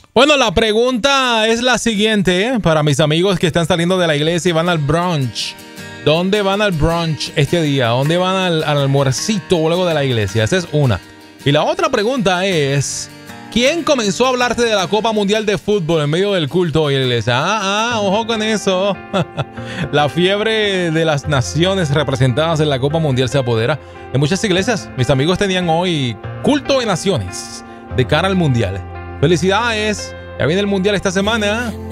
Bueno, la pregunta es la siguiente, para mis amigos que están saliendo de la iglesia y van al brunch. ¿Dónde van al brunch este día? ¿Dónde van al almuercito luego de la iglesia? Esa es una. Y la otra pregunta es, ¿quién comenzó a hablarte de la Copa Mundial de Fútbol en medio del culto y la iglesia? Ojo con eso. La fiebre de las naciones representadas en la Copa Mundial se apodera de muchas iglesias. Mis amigos tenían hoy culto de naciones de cara al Mundial. Felicidades, ya viene el Mundial esta semana.